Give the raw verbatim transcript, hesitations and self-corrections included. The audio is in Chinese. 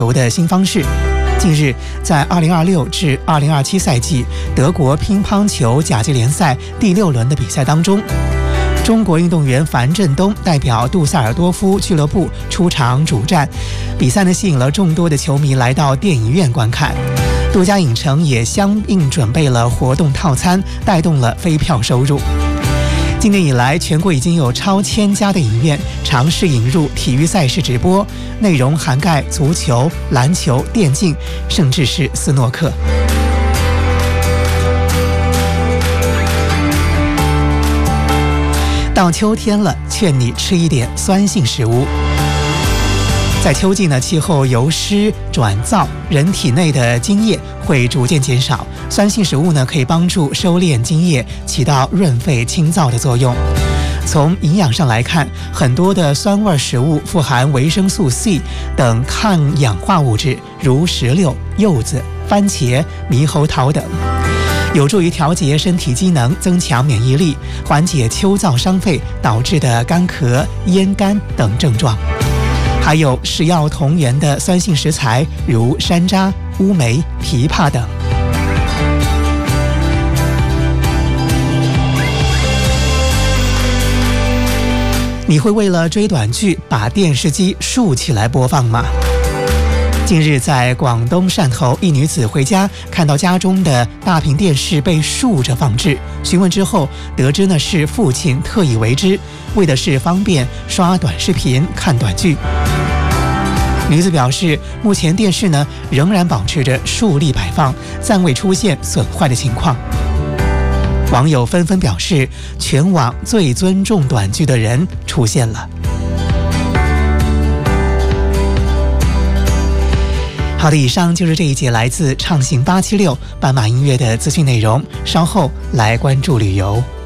球的新方式。近日，在二零二六至二零二七赛季德国乒乓球甲级联赛第六轮的比赛当中，中国运动员樊振东代表杜塞尔多夫俱乐部出场主战，比赛呢吸引了众多的球迷来到电影院观看。多家影城也相应准备了活动套餐，带动了飞票收入。今年以来，全国已经有超千家的影院尝试引入体育赛事直播，内容涵盖足球、篮球、电竞，甚至是斯诺克。到秋天了，劝你吃一点酸性食物。在秋季呢，气候由湿转燥，人体内的津液会逐渐减少，酸性食物呢可以帮助收敛津液，起到润肺清燥的作用。从营养上来看，很多的酸味食物富含维生素 C 等抗氧化物质，如石榴、柚子、番茄、猕猴桃等，有助于调节身体机能，增强免疫力，缓解秋燥伤肺导致的干咳、咽干等症状。还有食药同源的酸性食材，如山楂、乌梅、枇杷等。你会为了追短剧把电视机竖起来播放吗？近日，在广东汕头，一女子回家看到家中的大屏电视被竖着放置，询问之后得知呢是父亲特意为之，为的是方便刷短视频、看短剧。女子表示，目前电视呢仍然保持着竖立摆放，暂未出现损坏的情况。网友纷纷表示，全网最尊重短剧的人出现了。好的，以上就是这一节来自畅行八七六斑马音乐的资讯内容，稍后来关注旅游。